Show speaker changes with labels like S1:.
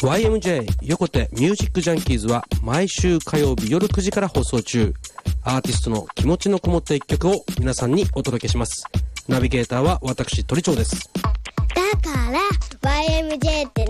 S1: YMJ 横手ミュージックジャンキーズは毎週火曜日夜9時から放送中。アーティストの気持ちのこもった一曲を皆さんにお届けします。ナビゲーターは私鳥長です。
S2: だから YMJ って